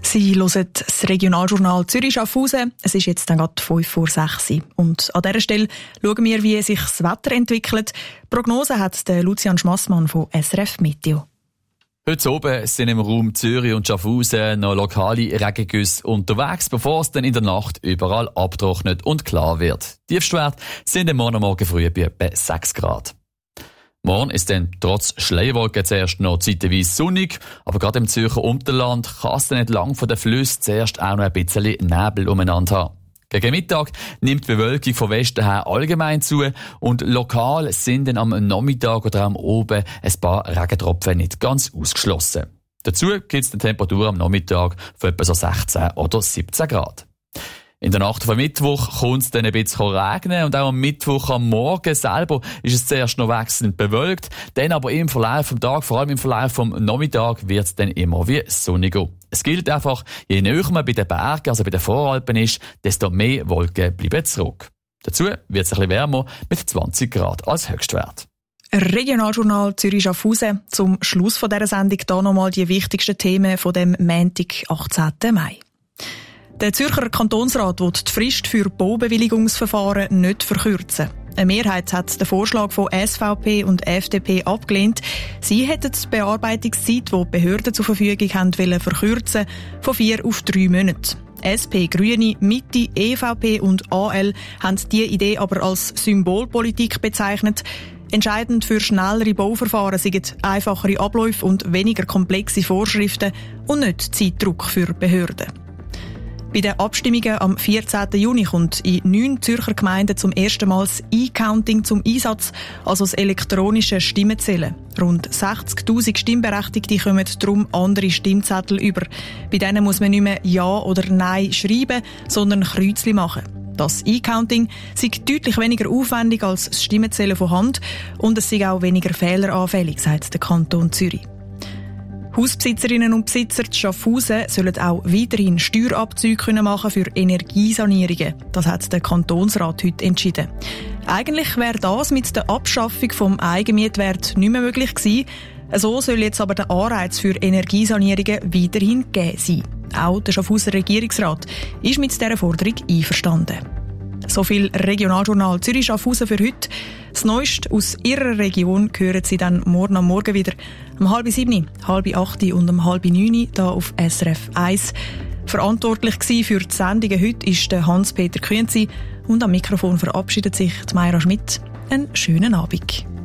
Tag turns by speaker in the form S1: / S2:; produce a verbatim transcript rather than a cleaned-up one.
S1: Sie hören das Regionaljournal Zürich-Schaffhausen. Es ist jetzt dann gerade fünf vor sechs. Und an dieser Stelle schauen wir, wie sich das Wetter entwickelt. Die Prognose hat der Lucian Schmassmann von S R F Meteo.
S2: Heute oben sind im Raum Zürich und Schaffhausen noch lokale Regengüsse unterwegs, bevor es dann in der Nacht überall abtrocknet und klar wird. Tiefstwerte sind am Morgen, Morgen früh bei etwa sechs Grad. Morgen ist dann trotz Schleierwolken zuerst noch zeitweise sonnig, aber gerade im Zürcher Unterland kann es dann nicht lang von den Flüssen zuerst auch noch ein bisschen Nebel umeinander haben. Gegen Mittag nimmt die Bewölkung von Westen her allgemein zu und lokal sind dann am Nachmittag oder am Oben ein paar Regentropfen nicht ganz ausgeschlossen. Dazu gibt es eine Temperatur am Nachmittag von etwa so sechzehn oder siebzehn Grad. In der Nacht vom Mittwoch kommt es dann ein bisschen regnen und auch am Mittwoch am Morgen selber ist es zuerst noch wechselnd bewölkt, dann aber im Verlauf vom Tag, vor allem im Verlauf vom Nachmittag, wird es dann immer wie sonniger. Es gilt einfach, je näher man bei den Bergen, also bei den Voralpen ist, desto mehr Wolken bleiben zurück. Dazu wird es ein bisschen wärmer mit zwanzig Grad als Höchstwert.
S1: Regionaljournal Zürich-Schaffhausen. Zum Schluss von dieser Sendung hier nochmal die wichtigsten Themen von dem Montag, achtzehnten Mai. Der Zürcher Kantonsrat will die Frist für Baubewilligungsverfahren nicht verkürzen. Eine Mehrheit hat den Vorschlag von S V P und F D P abgelehnt. Sie hätten die Bearbeitungszeit, die die Behörden zur Verfügung haben, wollen verkürzen, von vier auf drei Monate. S P, Grüne, Mitte, E V P und A L haben diese Idee aber als Symbolpolitik bezeichnet. Entscheidend für schnellere Bauverfahren sind einfachere Abläufe und weniger komplexe Vorschriften und nicht Zeitdruck für Behörden. Bei den Abstimmungen am vierzehnten Juni kommt in neun Zürcher Gemeinden zum ersten Mal das E-Counting zum Einsatz, also das elektronische Stimmenzählen. Rund sechzigtausend Stimmberechtigte kommen darum andere Stimmzettel über. Bei denen muss man nicht mehr Ja oder Nein schreiben, sondern Kreuzchen machen. Das E-Counting sei deutlich weniger aufwendig als das Stimmenzählen von Hand und es sei auch weniger fehleranfällig, sagt der Kanton Zürich. Hausbesitzerinnen und Besitzer zu Schaffhausen sollen auch weiterhin Steuerabzüge machen für Energiesanierungen. Das hat der Kantonsrat heute entschieden. Eigentlich wäre das mit der Abschaffung vom Eigenmietwert nicht mehr möglich gewesen. So soll jetzt aber der Anreiz für Energiesanierungen weiterhin gegeben sein. Auch der Schaffhauser Regierungsrat ist mit dieser Forderung einverstanden. So viel Regionaljournal Zürich-Schaffhausen für heute. Das Neueste aus Ihrer Region hören Sie dann morgen am Morgen wieder. Um halb sieben, halb acht und um halb neun hier auf S R F eins. Verantwortlich für die Sendungen heute ist der Hans-Peter Künzi und am Mikrofon verabschiedet sich die Mayra Schmidt. Einen schönen Abend.